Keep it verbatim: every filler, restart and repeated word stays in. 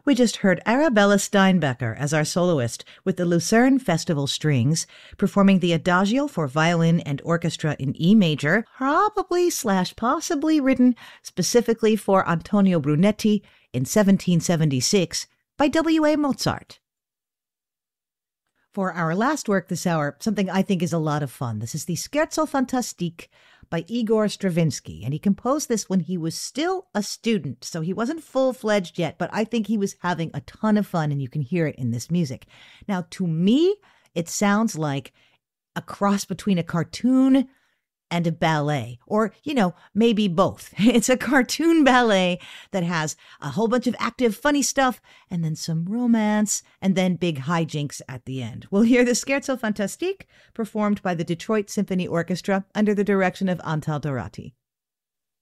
We just heard Arabella Steinbecker as our soloist with the Lucerne Festival Strings, performing the Adagio for violin and orchestra in E major, probably slash possibly written specifically for Antonio Brunetti in seventeen seventy-six by W A Mozart. For our last work this hour, something I think is a lot of fun. This is the Scherzo Fantastique by Igor Stravinsky, and he composed this when he was still a student, so he wasn't full-fledged yet, but I think he was having a ton of fun, and you can hear it in this music. Now, to me, it sounds like a cross between a cartoon and a ballet, or, you know, maybe both. It's a cartoon ballet that has a whole bunch of active, funny stuff, and then some romance, and then big hijinks at the end. We'll hear the Scherzo Fantastique performed by the Detroit Symphony Orchestra under the direction of Antal Dorati.